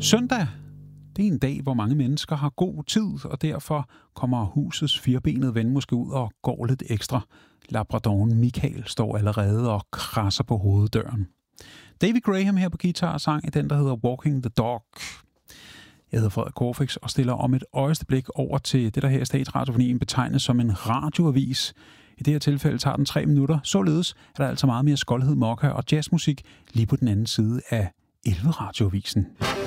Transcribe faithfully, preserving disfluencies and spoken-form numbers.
Søndag, det er en dag, hvor mange mennesker har god tid, og derfor kommer husets firbenede ven måske ud og går lidt ekstra. Labradoren Michael står allerede og krasser på hoveddøren. David Graham her på guitar sang i den, der hedder Walking the Dog. Jeg hedder Frederik Corfix og stiller om et øjeblik over til det, der her i Statsradiofonien betegnes som en radioavis. I det her tilfælde tager den tre minutter. Således er der altså meget mere skoldhed, mokka og jazzmusik lige på den anden side af elleve radioavisen.